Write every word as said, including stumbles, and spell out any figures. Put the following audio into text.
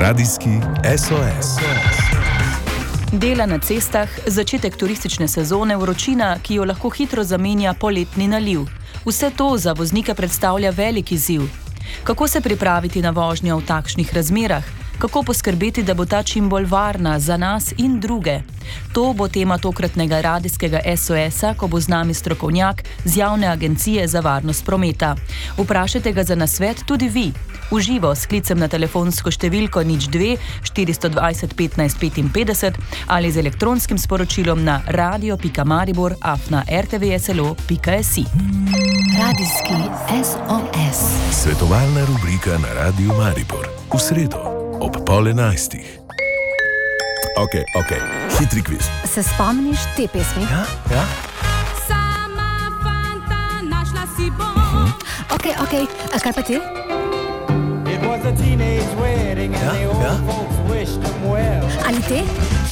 Radijski S O S. Dela na cestah, začetek turistične sezone, vročina, ki jo lahko hitro zamenja poletni naliv. Vse to za voznike predstavlja velik izziv. Kako se pripraviti na vožnjo v takšnih razmerah? Kako poskrbeti, da bo ta čim bolj varna za nas in druge? To bo tema tokratnega radijskega S O S-a, ko bo z nami strokovnjak z Javne agencije za varnost prometa. Vprašajte ga za nasvet tudi vi. V živo s klicem na telefonsko številko nič dve štiristo dvajset petnajst petinpetdeset ali z elektronskim sporočilom na radio pika maribor afna r t v s l o pika s i. Radijski S O S. Svetovalna rubrika na Radiu Maribor. V sredo ob pol enajstih. Ok, ok, hitri kviz. Se spomniš te pesmi? Ja, ja. Sama fanta našla si bom. Uh-huh. Ok, ok, a kaj pa ti? It was a teenage wedding and Ja, the old ja. folks wished them well. Ali te?